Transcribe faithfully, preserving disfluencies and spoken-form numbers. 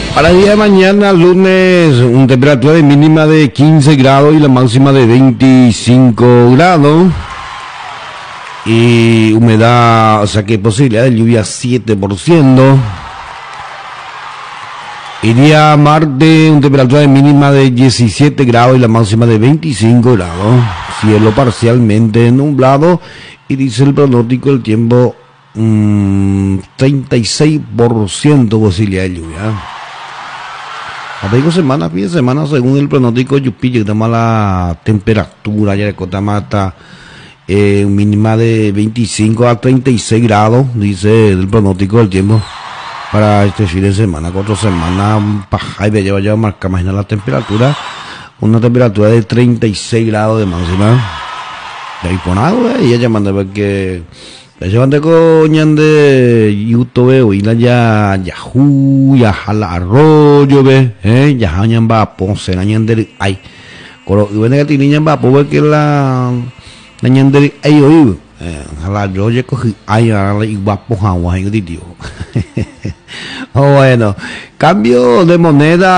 Para el día de mañana, lunes, una temperatura de mínima de quince grados y la máxima de veinticinco grados. Y humedad, o sea que posibilidad de lluvia siete por ciento. Y día martes, una temperatura de mínima de diecisiete grados y la máxima de veinticinco grados. Cielo parcialmente nublado. Y dice el pronóstico del tiempo, mmm, treinta y seis por ciento posibilidad de lluvia. Hasta digo semana, fin de semana, según el pronóstico Yupi, llegamos a la temperatura, ya de Cotamata, eh, mínima de veinticinco a treinta y seis grados, dice el pronóstico del tiempo, para este fin de semana, cuatro semanas, paja, y lleva ya a marcar, imagina la temperatura, una temperatura de treinta y seis grados de máxima, y ahí por agua, y ella manda que... Se van de coñan de YouTube, y la ya Yahoo, ya jala arroyo, ve, eh, ya hañan va ponce, la ñander, ay, coro, y bueno que tiene ñan va, pues que la, la ñander, ay, oí, eh, jala arroyo, cogí, ay, ahora y va poja, guay, tío. Oh, bueno, cambio de moneda.